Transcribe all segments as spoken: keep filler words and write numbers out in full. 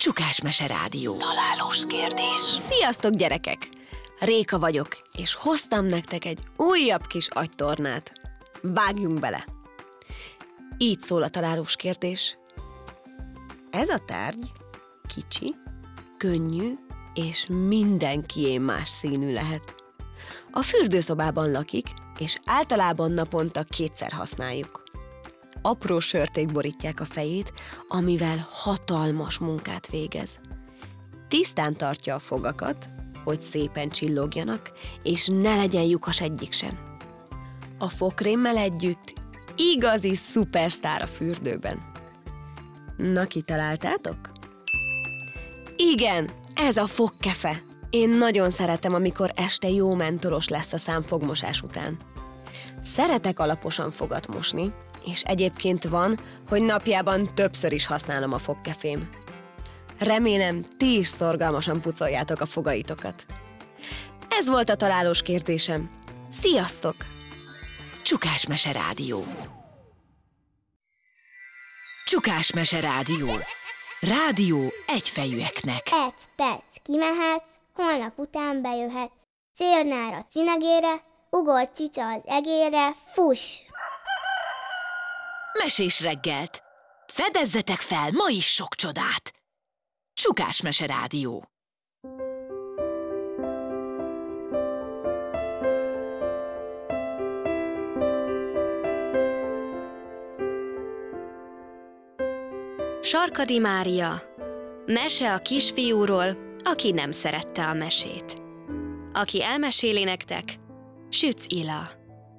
Csukásmese Rádió. Találós kérdés. Sziasztok, gyerekek! Réka vagyok, és hoztam nektek egy újabb kis agytornát. Vágjunk bele! Így szól a találós kérdés. Ez a tárgy kicsi, könnyű, és mindenkié más színű lehet. A fürdőszobában lakik, és általában naponta kétszer használjuk. Apró sörték borítják a fejét, amivel hatalmas munkát végez. Tisztán tartja a fogakat, hogy szépen csillogjanak, és ne legyen lyukas egyik sem. A fogkrémmel együtt igazi szupersztár a fürdőben. Na, kitaláltátok? Igen, ez a fogkefe. Én nagyon szeretem, amikor este jó mentolos lesz a szám fogmosás után. Szeretek alaposan fogat mosni, és egyébként van, hogy napjában többször is használom a fogkefém. Remélem, ti is szorgalmasan pucoljátok a fogaitokat. Ez volt a találós kérdésem. Sziasztok! Csukásmese Rádió. Csukásmese Rádió. Rádió egyfejűeknek. Egy perc kimehetsz, holnap után bejöhetsz. Célnár a cinegére, ugorj cica az egérre, fuss! Mesés reggelt. Fedezzetek fel ma is sok csodát. Csukásmese Rádió. Sarkadi Mária. Mese a kisfiúról, aki nem szerette a mesét. Aki elmeséli nektek, Sütz Ila.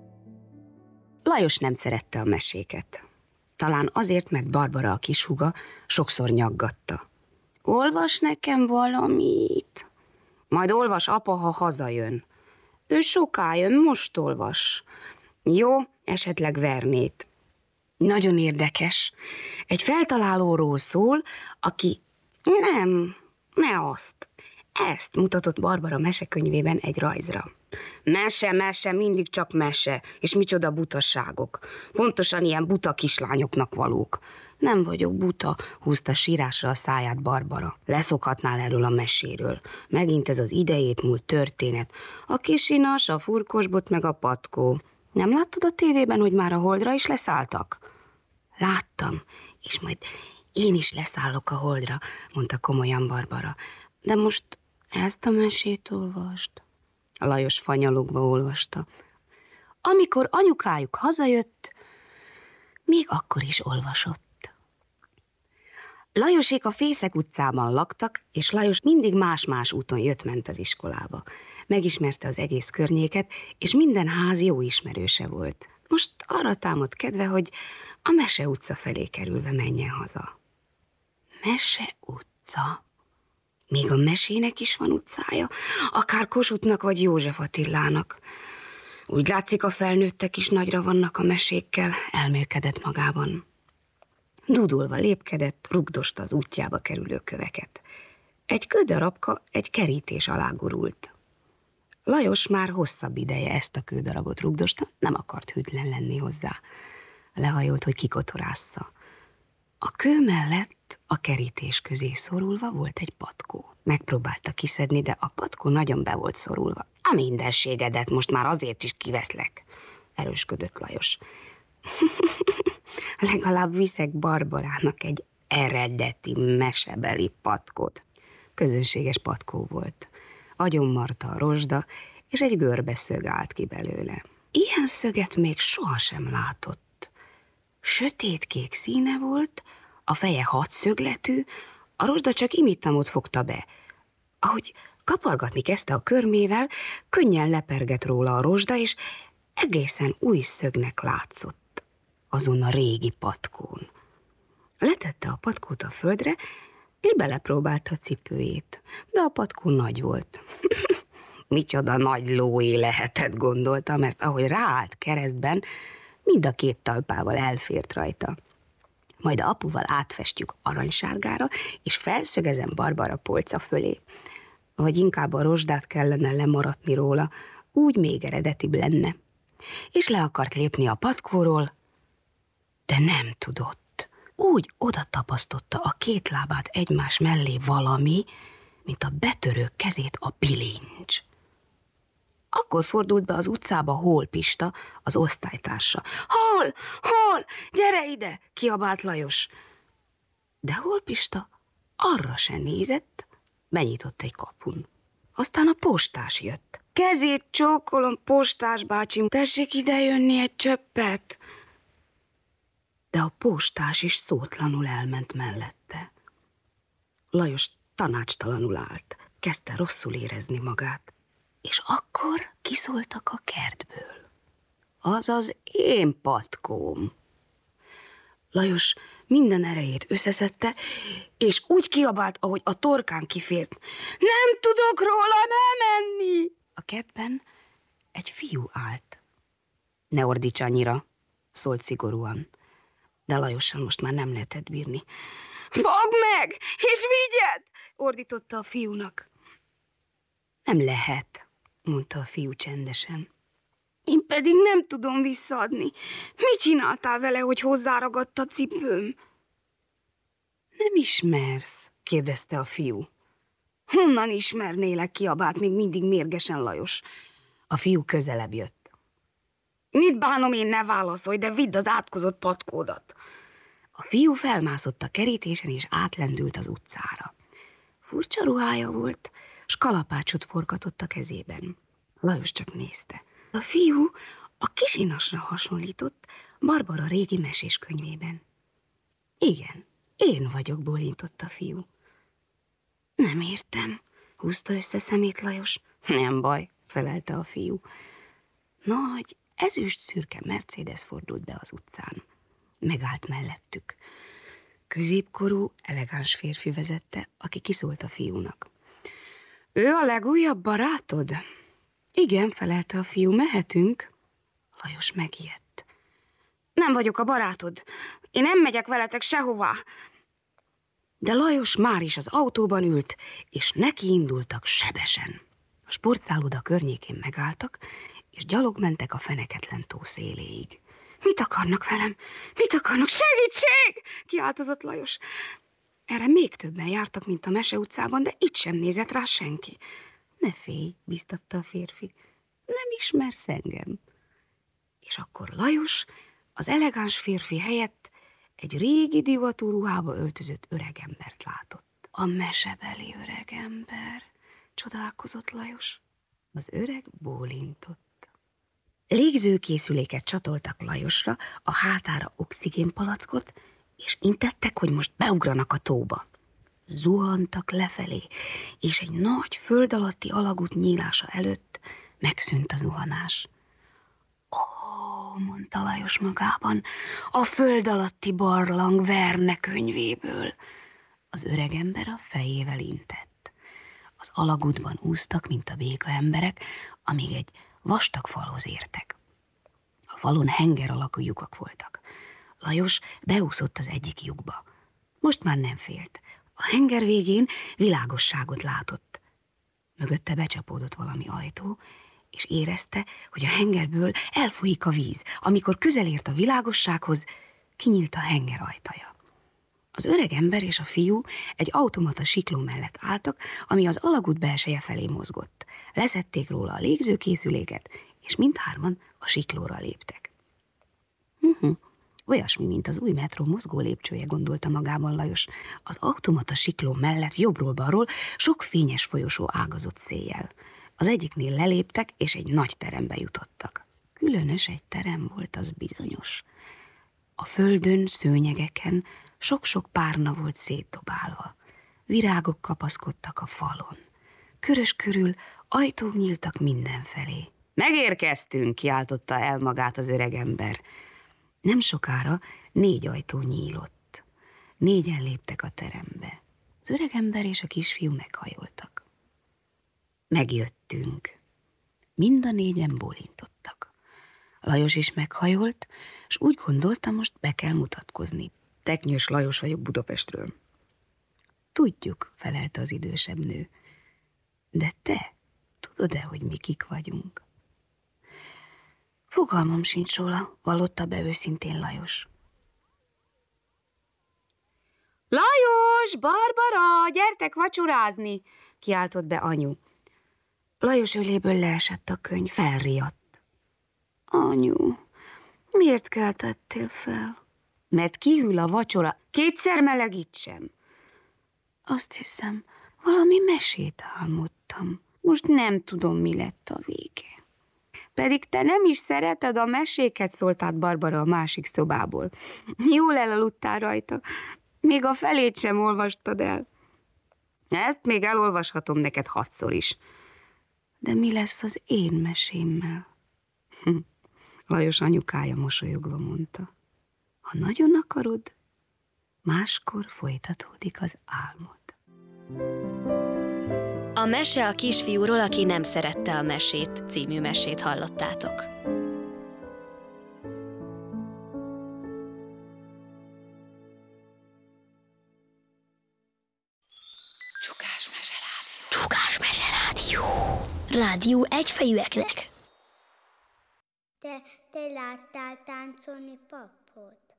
Lajos nem szerette a meséket. Talán azért, mert Barbara, a kishúga, sokszor nyaggatta. Olvas nekem valamit. Majd olvas apa, ha hazajön. Ő soká jön, most olvas. Jó, esetleg Vernét. Nagyon érdekes. Egy feltalálóról szól, aki... Nem, ne azt. Ezt mutatott Barbara mesekönyvében egy rajzra. Mese, mese, mindig csak mese, és micsoda butaságok. Pontosan ilyen buta kislányoknak valók. Nem vagyok buta, húzta sírásra a száját Barbara. Leszokhatnál erről a meséről. Megint ez az idejét múlt történet. A kisinas, a furkosbot meg a patkó. Nem láttad a tévében, hogy már a holdra is leszálltak? Láttam, és majd én is leszállok a holdra, mondta komolyan Barbara. De most ezt a mesét olvasd. A Lajos fanyalogva olvasta. Amikor anyukájuk hazajött, még akkor is olvasott. Lajosék a Fészek utcában laktak, és Lajos mindig más-más úton jött-ment az iskolába. Megismerte az egész környéket, és minden ház jó ismerőse volt. Most arra támadt kedve, hogy a Mese utca felé kerülve menjen haza. Mese utca? Még a mesének is van utcája, akár Kossuthnak vagy József Attilának. Úgy látszik, a felnőttek is nagyra vannak a mesékkel, elmélkedett magában. Dúdulva lépkedett, rugdosta az útjába kerülő köveket. Egy kődarabka egy kerítés alá gurult. Lajos már hosszabb ideje ezt a kődarabot rugdosta, nem akart hűtlen lenni hozzá. Lehajolt, hogy kikotorásza. A kő mellett a kerítés közé szorulva volt egy patkó. Megpróbálta kiszedni, de a patkó nagyon be volt szorulva. A mindenségedet most már azért is kiveszlek, erősködött Lajos. Legalább viszek Barbarának egy eredeti mesebeli patkót. Közönséges patkó volt. Agyonmarta a rozsda, és egy görbe szög állt ki belőle. Ilyen szöget még sohasem látott. Sötétkék színe volt, a feje hatszögletű, a rozsda csak imittamot fogta be. Ahogy kapargatni kezdte a körmével, könnyen lepergett róla a rozsda, és egészen új szögnek látszott azon a régi patkón. Letette a patkót a földre, és belepróbálta a cipőjét, de a patkó nagy volt. Micsoda nagy lóé lehetett, gondolta, mert ahogy ráállt keresztben, mind a két talpával elfért rajta. Majd apuval átfestjük aranysárgára, és felszögezem Barbara polca fölé. Vagy inkább a rozsdát kellene lemaratni róla, úgy még eredetibb lenne. És le akart lépni a patkóról, de nem tudott, úgy oda tapasztotta a két lábát egymás mellé valami, mint a betörő kezét a bilincs. Akkor fordult be az utcába Hol Pista, az osztálytársa. Hol, hol, gyere ide, kiabált Lajos. De Hol Pista arra se nézett, benyitott egy kapun. Aztán a postás jött. Kezét csókolom, postás bácsim, tessék idejönni egy csöppet. De a postás is szótlanul elment mellette. Lajos tanácstalanul állt, kezdte rosszul érezni magát. És akkor kiszóltak a kertből. Az az én patkóm. Lajos minden erejét összeszedte, és úgy kiabált, ahogy a torkán kifért. Nem tudok róla nem menni! A kertben egy fiú állt. Ne ordíts annyira, szólt szigorúan. De Lajossal most már nem lehetett bírni. Fogd meg, és vigyed! Ordította a fiúnak. Nem lehet, mondta a fiú csendesen. Én pedig nem tudom visszaadni. Mit csináltál vele, hogy hozzáragadt a cipőm? Nem ismersz? kérdezte a fiú. Honnan ismernélek, kiabált még mindig mérgesen Lajos. A fiú közelebb jött. Mit bánom én, ne válaszolj, de vidd az átkozott patkódat. A fiú felmászott a kerítésen, és átlendült az utcára. Furcsa ruhája volt, s kalapácsot forgatott a kezében. Lajos csak nézte. A fiú a kisinasra hasonlított Barbara régi meséskönyvében. Igen, én vagyok, bólintott a fiú. Nem értem, húzta össze szemét Lajos. Nem baj, felelte a fiú. Nagy, ezüst szürke Mercedes fordult be az utcán. Megállt mellettük. Középkorú, elegáns férfi vezette, aki kiszólt a fiúnak. Ő a legújabb barátod? Igen, felelte a fiú, mehetünk? Lajos megijedt. Nem vagyok a barátod. Én nem megyek veletek sehová. De Lajos már is az autóban ült, és neki indultak sebesen. A sportszálloda környékén megálltak, és gyalog mentek a feneketlen tó széléig. Mit akarnak velem? Mit akarnak? Segítség! Kiáltozott Lajos. Erre még többen jártak, mint a Mese utcában, de itt sem nézett rá senki. Ne félj, biztatta a férfi. Nem ismersz engem. És akkor Lajos az elegáns férfi helyett egy régi divatú ruhába öltözött öregembert látott. A mesebeli öregember, csodálkozott Lajos. Az öreg bólintott. Légzőkészüléket csatoltak Lajosra, a hátára oxigénpalackot, és intettek, hogy most beugranak a tóba. Zuhantak lefelé, és egy nagy föld alatti alagút nyílása előtt megszűnt a zuhanás. Ó, mondta Lajos magában, a föld alatti barlang Verne könyvéből. Az öregember a fejével intett. Az alagútban úsztak, mint a béka emberek, amíg egy vastag falhoz értek. A falon henger alakú lyukak voltak. Lajos beúszott az egyik lyukba. Most már nem félt. A henger végén világosságot látott. Mögötte becsapódott valami ajtó, és érezte, hogy a hengerből elfolyik a víz. Amikor közel ért a világossághoz, kinyílt a henger ajtaja. Az öreg ember és a fiú egy automata sikló mellett álltak, ami az alagút belseje felé mozgott. Leszették róla a légzőkészüléket, és mindhárman a siklóra léptek. Uh-huh. Olyasmi, mint az új metró mozgó lépcsője, gondolta magában Lajos. Az automata sikló mellett jobbról-balról sok fényes folyosó ágazott széjjel. Az egyiknél leléptek, és egy nagy terembe jutottak. Különös egy terem volt, az bizonyos. A földön, szőnyegeken sok-sok párna volt szétdobálva. Virágok kapaszkodtak a falon. Körös körül ajtók nyíltak mindenfelé. Megérkeztünk, kiáltotta el magát az öregember. Nem sokára négy ajtó nyílott. Négyen léptek a terembe. Az öregember és a kisfiú meghajoltak. Megjöttünk. Mind a négyen bólintottak. Lajos is meghajolt, és úgy gondolta, most be kell mutatkozni. Teknyős Lajos vagyok Budapestről. Tudjuk, felelte az idősebb nő. De te tudod-e, hogy mi kik vagyunk? Fogalmam sincs róla, vallotta be őszintén Lajos. Lajos, Barbara, gyertek vacsorázni! Kiáltott be anyu. Lajos öléből leesett a könyv, felriadt. Anyu, miért keltettél fel? Mert kihűl a vacsora, kétszer melegítsem. Azt hiszem, valami mesét álmodtam. Most nem tudom, mi lett a vége. Pedig te nem is szereted a meséket, szólt át Barbara a másik szobából. Jól elaludtál rajta, még a felét sem olvastad el. Ezt még elolvashatom neked hatszor is. De mi lesz az én mesémmel? Lajos anyukája mosolyogva mondta. Ha nagyon akarod, máskor folytatódik az álmod. A mese a kisfiúról, aki nem szerette a mesét című mesét hallottátok. Csukás Mese Rádió. Csukás Mese Rádió. Rádió egyfejűeknek. Te, te láttál táncolni papot?